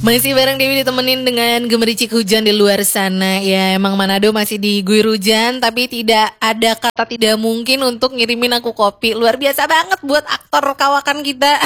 Masih bareng Dewi ditemenin dengan gemericik hujan di luar sana. Ya emang Manado masih diguyur hujan, tapi tidak ada kata tidak mungkin untuk ngirimin aku kopi. Luar biasa banget buat aktor kawakan kita.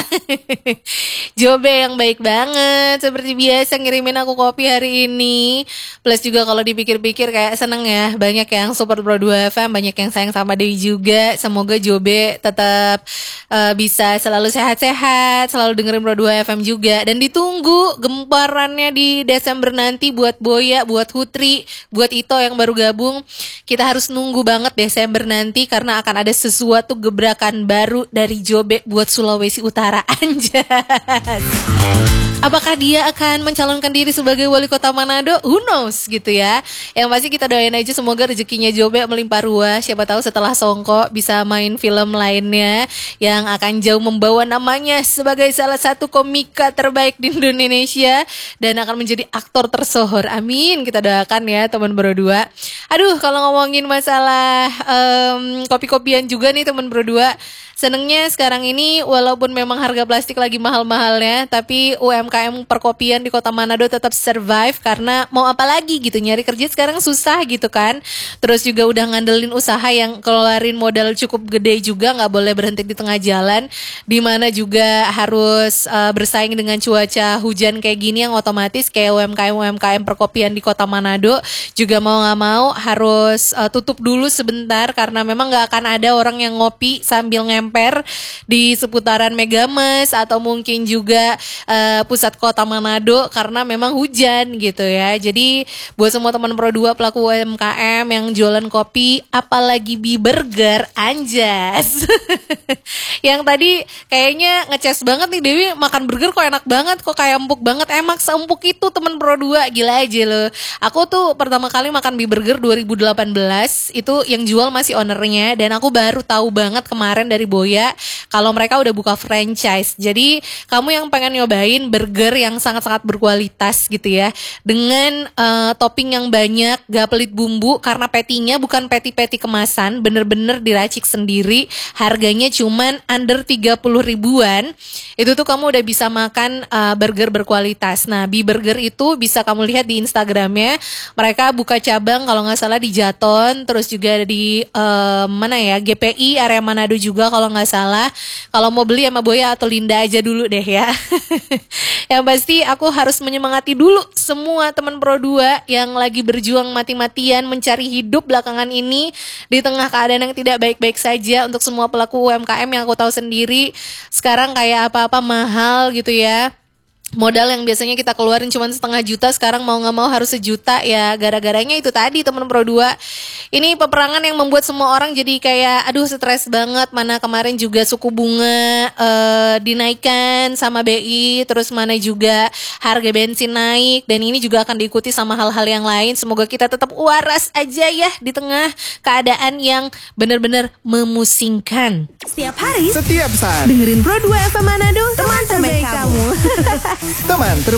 Jobe yang baik banget, seperti biasa ngirimin aku kopi hari ini. Plus juga kalau dipikir-pikir kayak seneng ya, banyak yang support Pro 2 FM, banyak yang sayang sama Dewi juga. Semoga Jobe tetap bisa selalu sehat-sehat, selalu dengerin Pro 2 FM juga. Dan ditunggu gemparannya di Desember nanti buat Boya, buat Hutri, buat Ito yang baru gabung. Kita harus nunggu banget Desember nanti karena akan ada sesuatu gebrakan baru dari Jobe buat Sulawesi Utara. Anjas. Apakah dia akan mencalonkan diri sebagai wali kota Manado? Who knows gitu ya. Yang pasti kita doain aja semoga rezekinya Jobe melimpah ruah. Siapa tahu setelah Songko bisa main film lainnya yang akan jauh membawa namanya sebagai salah satu komika terbaik di Indonesia dan akan menjadi aktor tersohor. Amin, kita doakan ya teman berdua. Aduh, kalau ngomongin masalah kopi-kopian juga nih teman berdua. Senengnya sekarang ini walaupun memang harga plastik lagi mahal-mahalnya, tapi UMKM perkopian di kota Manado tetap survive karena mau apa lagi gitu, nyari kerja sekarang susah gitu kan. Terus juga udah ngandelin usaha yang keluarin modal cukup gede juga, nggak boleh berhenti di tengah jalan, dimana juga harus bersaing dengan cuaca hujan kayak gini yang otomatis kayak UMKM perkopian di kota Manado juga mau nggak mau harus tutup dulu sebentar karena memang nggak akan ada orang yang ngopi sambil ngemper di seputaran Megamas atau mungkin juga pusat kota Manado karena memang hujan gitu ya. Jadi buat semua teman Pro 2 pelaku UMKM yang jualan kopi, apalagi burger, anjas. Yang tadi kayaknya ngeces banget nih Dewi, makan burger kok enak banget, kok kayak empuk banget. Emang seempuk itu teman Pro 2, gila aja loh. Aku tuh pertama kali makan burger 2018, itu yang jual masih ownernya dan aku baru tahu banget kemarin dari Boya kalau mereka udah buka franchise. Jadi kamu yang pengen nyobain burger yang sangat-sangat berkualitas gitu ya, dengan topping yang banyak, gak pelit bumbu karena patty-nya bukan patty-patty kemasan, bener-bener diracik sendiri, harganya cuman under 30 ribuan. Itu tuh kamu udah bisa makan burger berkualitas. Nah, burger itu bisa kamu lihat di Instagramnya, mereka buka cabang kalau nggak salah di Jaton, terus juga di mana ya, GPI area Manado juga kalau nggak salah. Kalau mau beli sama Boya atau Linda aja dulu deh ya. Yang pasti aku harus menyemangati dulu semua teman Pro 2 yang lagi berjuang mati-matian mencari hidup belakangan ini di tengah keadaan yang tidak baik-baik saja. Untuk semua pelaku UMKM yang aku tahu sendiri sekarang kayak apa-apa mahal gitu ya. Modal yang biasanya kita keluarin cuma 1,5 juta, sekarang mau gak mau harus 1 juta ya. Gara-garanya itu tadi temen Pro 2. Ini peperangan yang membuat semua orang jadi kayak aduh stres banget. Mana kemarin juga suku bunga dinaikkan sama BI, terus mana juga harga bensin naik, dan ini juga akan diikuti sama hal-hal yang lain. Semoga kita tetap waras aja ya di tengah keadaan yang benar-benar memusingkan. Setiap hari, Setiap saat, dengerin Pro 2 FM Manado, teman terbaik kamu. teman terbaik.